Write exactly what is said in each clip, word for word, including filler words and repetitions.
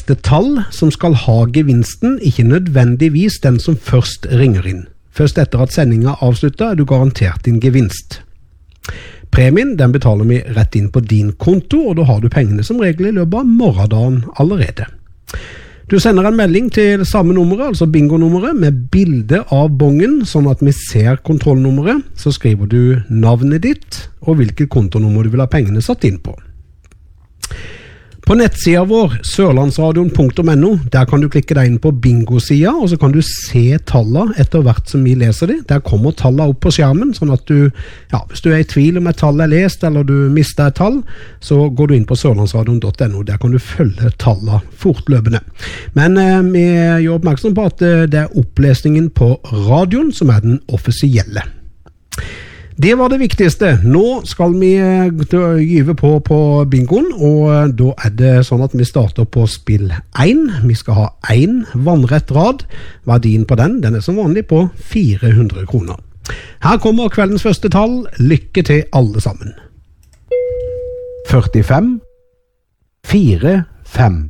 viktigste tall som skal ha gevinsten, ikke nødvendigvis den som først ringer inn. Først etter at sendingen er avsluttet er du garantert din gevinst. Premien den betaler vi rett inn på din konto, og da har du pengene som regel i løpet av morgendagen allerede. Du sender en melding til samme nummeret, altså bingo-nummeret, med bilde av bongen, sånn at vi ser kontrollnummeret. Så skriver du navnet ditt og hvilket kontonummer du vil ha pengene satt inn på. På nettsida vår, sørlandsradion punktum no, der kan du klikke deg inn på bingo-sida, og så kan du se tallene etter hvert som vi leser det. Der kommer tallene opp på skjermen, sånn at du, ja, hvis du er i tvil om et tall er lest, eller du mister et tall, så går du inn på sørlandsradion punktum no. Der kan du følge tallene fortløpende. Men eh, vi gjør oppmerksom på at eh, det er opplesningen på radioen som er den offisielle. Det var det viktigste. Nå skal vi gyve på på bingoen, og da er det sånn at vi starter på spill én. Vi skal ha én vannrett rad. Verdien på den, den er som vanlig på fire hundre kroner. Her kommer kveldens første tall. Lykke til alle sammen. førtifem, fire, fem.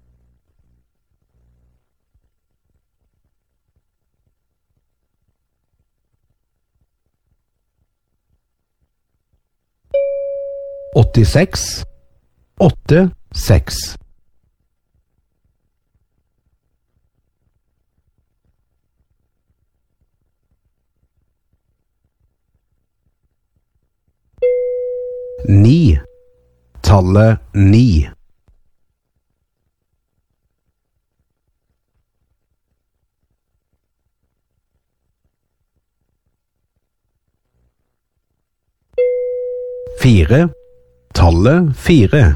åttiseks, åtte, seks. Ni. Tallet ni. Fire. Tallet fire.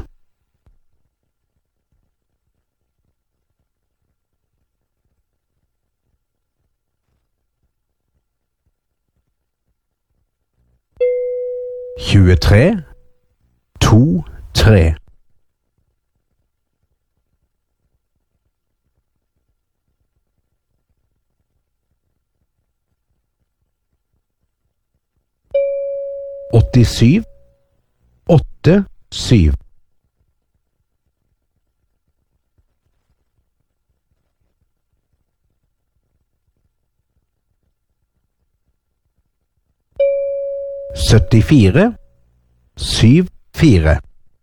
tjuetre, to, tre. åttisyv, åtte, syv. syttifire, syv, fire.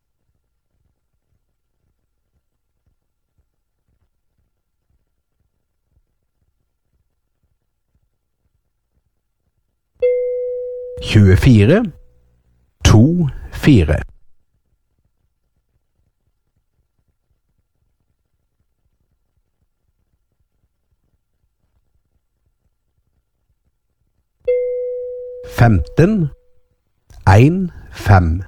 tjuefire, to, fire. Femten, en, fem.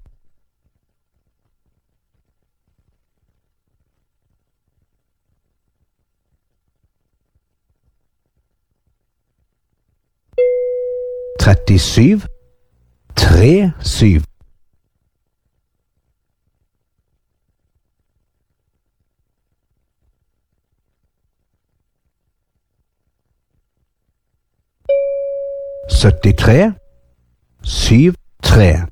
Trettisyv, tre, syv. syttitre, syv, tre.